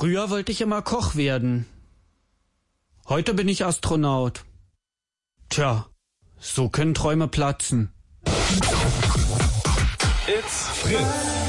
Früher wollte ich immer Koch werden. Heute bin ich Astronaut. Tja, so können Träume platzen. It's Fritz.